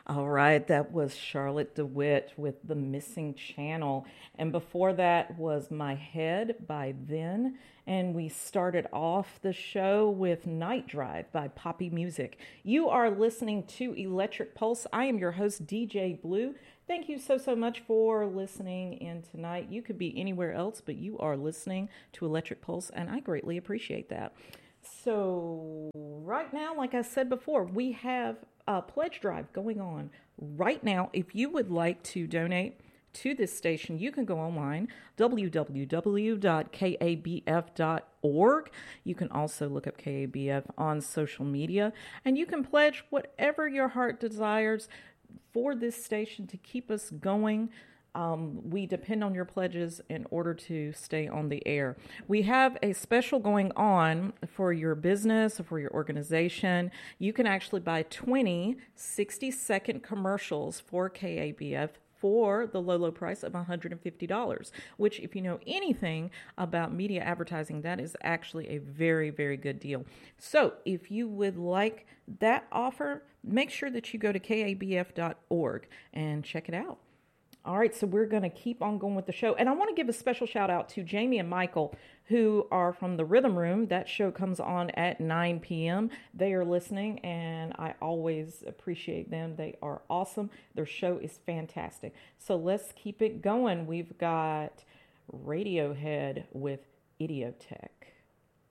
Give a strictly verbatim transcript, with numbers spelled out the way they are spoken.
All right, that was Charlotte DeWitt with The Missing Channel. And before that was My Head by Then. And we started off the show with Night Drive by Poppy Music. You are listening to Electric Pulse. I am your host, D J Blue. Thank you so, so much for listening in tonight. You could be anywhere else, but you are listening to Electric Pulse, and I greatly appreciate that. So, right now, like I said before, we have a pledge drive going on right now. If you would like to donate to this station, you can go online, w w w dot k a b f dot org. You can also look up K A B F on social media, and you can pledge whatever your heart desires for this station to keep us going. Um, we depend on your pledges in order to stay on the air. We have a special going on for your business or for your organization. You can actually buy twenty sixty-second commercials for K A B F for the low, low price of one hundred fifty dollars, which, if you know anything about media advertising, that is actually a very, very good deal. So if you would like that offer, make sure that you go to k a b f dot org and check it out. All right, so we're going to keep on going with the show. And I want to give a special shout out to Jamie and Michael, who are from the Rhythm Room. That show comes on at nine p.m. They are listening, and I always appreciate them. They are awesome. Their show is fantastic. So let's keep it going. We've got Radiohead with Idiotech.